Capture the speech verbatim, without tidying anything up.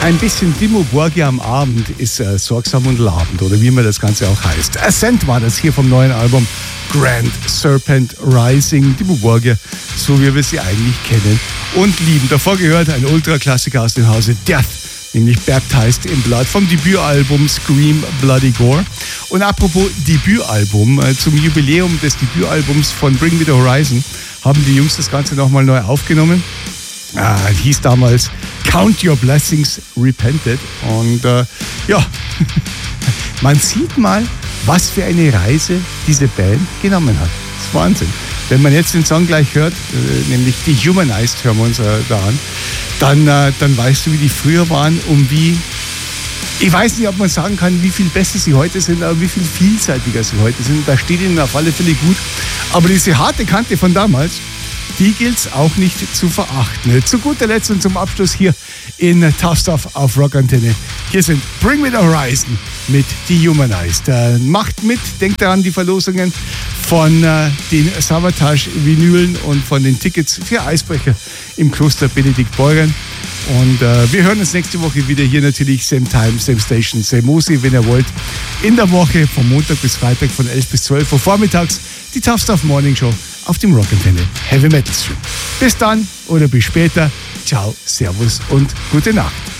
Ein bisschen Dimmu Borgir am Abend ist äh, sorgsam und labend, oder wie immer das Ganze auch heißt. Ascent war das hier vom neuen Album Grand Serpent Rising. Dimmu Borgir, so wie wir sie eigentlich kennen und lieben. Davor gehört ein Ultraklassiker aus dem Hause Death, nämlich Baptized in Blood vom Debütalbum Scream Bloody Gore. Und apropos Debütalbum, äh, zum Jubiläum des Debütalbums von Bring Me The Horizon haben die Jungs das Ganze nochmal neu aufgenommen. Ah, hieß damals Count Your Blessings Repented. Und äh, ja, man sieht mal, was für eine Reise diese Band genommen hat. Das ist Wahnsinn. Wenn man jetzt den Song gleich hört, äh, nämlich Dehumanized hören wir uns äh, da an, dann, äh, dann weißt du, wie die früher waren und wie, ich weiß nicht, ob man sagen kann, wie viel besser sie heute sind, aber wie viel vielseitiger sie heute sind. Da steht ihnen auf alle Fälle gut. Aber diese harte Kante von damals, die gilt es auch nicht zu verachten. Zu guter Letzt und zum Abschluss hier in Tough Stuff auf Rockantenne. Hier sind Bring Me The Horizon mit Dehumanized. Äh, macht mit, denkt daran, die Verlosungen von äh, den Savatage-Vinylen und von den Tickets für Eisbrecher im Kloster Benedikt Beuern. Und äh, wir hören uns nächste Woche wieder hier natürlich, same time, same station, same Musi, wenn ihr wollt. In der Woche von Montag bis Freitag von elf bis zwölf Uhr vormittags die Tough Stuff Morning Show auf dem Rockantenne Heavy Metal Stream. Bis dann oder bis später. Ciao, Servus und gute Nacht.